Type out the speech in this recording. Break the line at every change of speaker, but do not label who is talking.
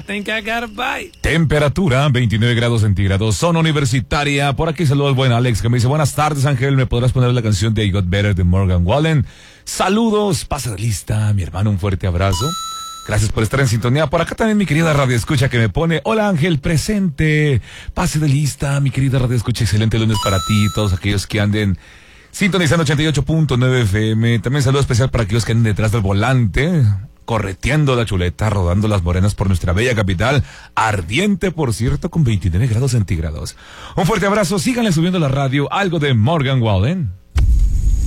think I got a bite.
Temperatura 29 grados centígrados, zona universitaria. Por aquí saludos al buen Alex que me dice: buenas tardes, Ángel, ¿me podrás poner la canción de I Got Better de Morgan Wallen? Saludos, pasa de lista, mi hermano, un fuerte abrazo. Gracias por estar en sintonía. Por acá también mi querida Radio Escucha que me pone: hola Ángel, presente. Pase de lista, mi querida Radio Escucha, excelente lunes para ti, todos aquellos que anden sintonizando 88.9 FM. También saludo especial para aquellos que anden detrás del volante, correteando la chuleta, rodando las morenas por nuestra bella capital, ardiente por cierto, con 29 grados centígrados. Un fuerte abrazo, síganle subiendo la radio, algo de Morgan Wallen.